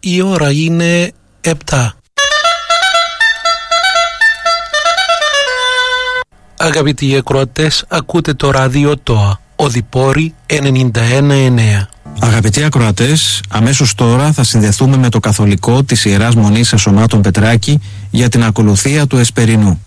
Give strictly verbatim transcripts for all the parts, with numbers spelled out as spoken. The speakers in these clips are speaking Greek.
Η ώρα είναι επτά. Αγαπητοί ακροατές, ακούτε το ράδιο ΤΟΑ, Οδυπόρη ενενήντα ένα εννέα. Αγαπητοί ακροατές, αμέσως τώρα θα συνδεθούμε με το καθολικό της Ιεράς Μονής Εσωμάτων Πετράκη για την ακολουθία του Εσπερινού.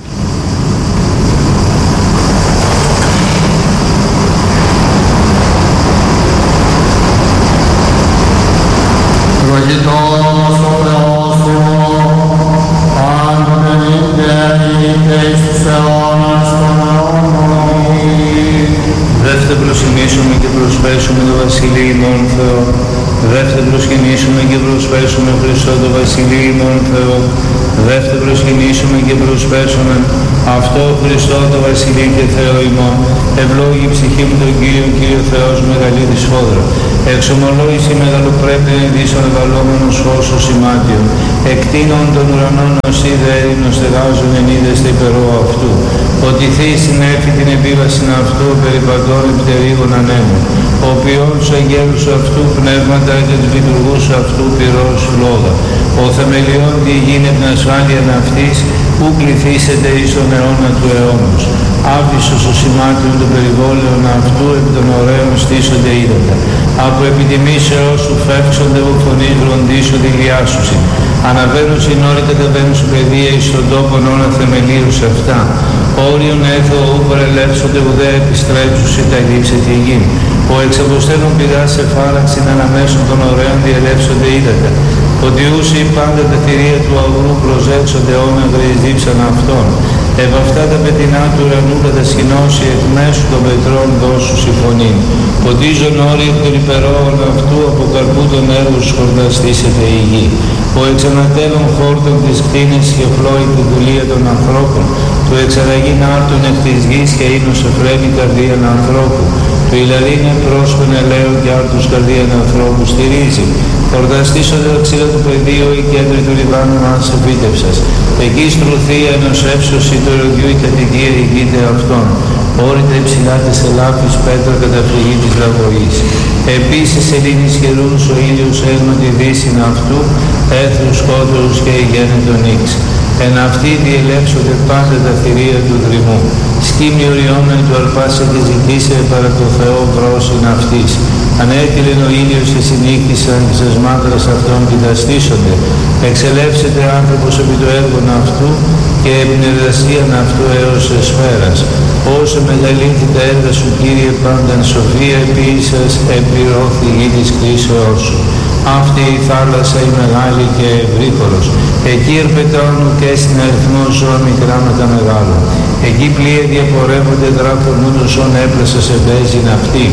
Δεύτε προσκυνήσουμε και προσπέσουμε το Βασιλείο ημών Θεό. Δεύτε προσκυνήσουμε και προσπέσουμε Χριστό το Βασιλείο ημών Θεό. Δεύτε προσκυνήσουμε και προσπέσουμε αυτό Χριστό το Βασιλείο και Θεό ημών. Ευλόγη ψυχή μου τον Κύριο, Κύριο Θεός μεγαλή της φόδρα. Εξομολόγηση μεγαλοπρέπεια ειδήσεων ευαλόμενος φως ο σημάτιον. Εκτείνων των ουρανών ως είδε έρημνος στεγάζουν εν είδες τε υπερώ αυτού. Ότι θείς συνέφη την επίβαση αυτού περιπατών επιτερίγων ανέμων. Ο ποιόν σου αγγέλους αυτού πνεύματα και τους λειτουργούς αυτού πυρός λόγα. Ο θεμελιών διηγίνε την ασφάλεια αυτής που κληθήσετε εις τον αιώνα του αιώνος. Άβυσος ο σημάτιον των περιβόλαιων αυτού επί των ωραίων στήσονται είδατα. Από επιτιμήσεώς σου φεύξονται ο φωνής βροντίσονται ηλιάσουσι. Αναβαίνουν συνόροι καταβαίνουν σου παιδεία εις τον τόπον όλα θεμελίους αυτά. Όριον έθω ου παρελεύσονται ουδέ επιστρέψουσι τα λείψε τη γη. Ο εξαποστέλων πηγά σε φάραξην αναμέσων των ωραίων διελεύσονται είδατα. Ότι ούσοι πάντα τα θηρία του αγρού προσέξονται όμεγρε εις δίψαν αυτών. Επ' αυτά τα πετεινά του ουρανού κατασκηνώσει εκ μέσου των πετρών δώσου συμφωνήν. Ποτίζον όροι εκ των υπερόων αυτού από καρπού των έργων σκορδαστήσεται η γη. Ο εξανατέλων χόρτων της κτίνης και φλόη την κουλία των ανθρώπων. Του εξαραγήν άρτων εκ της γης και ίνος εφραίνει καρδίαν ανθρώπου. Του ηλαρίνε πρόσχον ελαίων και άρτους καρδίαν ανθρώπου στηρίζει. Χορταστήσονται το ξύλο του πεδίου η κέντρη του Λιβάνου μας επίτευσας. Εκεί στρουθία ενός έψος ή του ερωδιού η κατοικία ηγείται αυτών. Όρυτα υψηλά της ελάφης πέτρα κατά φυγή της λαγωής. Επίσης σελήνης καιρούς ο ήλιος έγνω τη δύσιν αυτού, έθρους σκότωρους και η γέννητον ίξ. Εν αυτοί διελεύσονται πάντα τα θηρία του δρυμού. Σκύμη οριόμενη του αρπάσε και ζητήσε παρά το Θεό βρόσιν αυτής. Ανέτειλεν ο ήλιος και συνήχθησαν και στις μάτρας αυτών κοιταστήσονται. Εξελεύσεται άνθρωπος επί το έργον αυτού και επί την εργασίαν αυτού έως εσφαίρας. Όσο μεγαλύτερη τα έργα σου Κύριε πάνταν σοφία επίησας επιρώθη γη της κρίσεώς σου. Αυτή η θάλασσα η μεγάλη και ευρύχωρος. Εκεί ερπετώνουν και στην αριθμό ζώα μικρά με τα μεγάλα. Εκεί πλοία διαπορεύονται γράφουν ούτως όν έπλασα σε μπέζιν αυτή.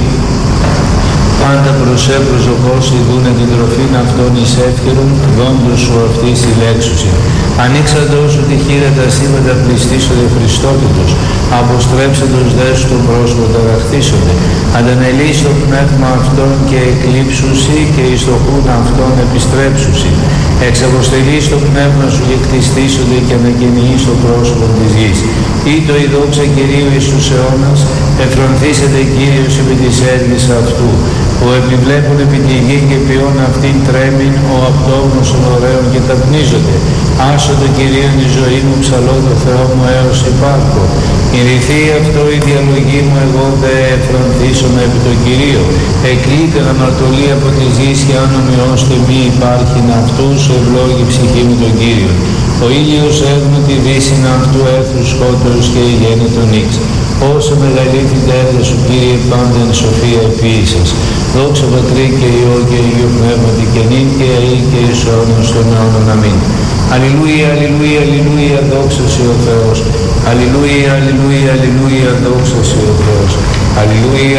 Πάντα προσέπρος ο πώς ειδούνε την τροφήν αυτών εις εύκαιρον, δόντος σου αυτή συλλέξουσιν. Ανοίξαντος σου τη χείρα τα σύμβατα πληστήσονται Χριστότητος, αποστρέψαντος δέσου το πρόσωπο ταραχτήσονται. Αντανελείς το πνεύμα αυτών και εκλείψουσι και εις το χούν αυτών επιστρέψουσι. Εξαποστελείς το πνεύμα σου και κτιστήσονται και ανακαινείς το πρόσωπο της γης. Ή το η δόξα Κυρίου εις τους αιώνας, εφρονθήσεται Κύριος επί της έργης αυτού. Που επιβλέπουν επί τη γη και ποιόν αυτήν τρέμειν ο απτόγνος των ωραίων και ταπνίζονται. Άσο το Κυρίον η ζωή μου, ψαλώ το Θεό μου έως υπάρχω. Κηρυθεί αυτό η διαλογή μου, εγώ δε εφρονθήσομαι επί το Κυρίο. Εκλείτεν αμαρτωλή από τη γης και αν ομοιώστε μη υπάρχειν αυτούς, ευλόγη ψυχή μου τον Κύριο. Ο ήλιος έγνω τη δύσιν αυτού έθρους σκότωρους και η γέννη των ίξ. Όσο μεγαλύτερη τα έργα σου Κύριε πάντα εν σοφία επίησας. Δόξα Πατρί και Υιό και Υιό Πνεύματι και νυν και αεί και εις αιώνας των αιώνων. Αμήν. Αλληλούια, αλληλούια, αλληλούια, δόξα σε ο Θεός. Αλληλούια, αλληλούια, αλληλούια, δόξα σε ο Θεός. Αλληλούια,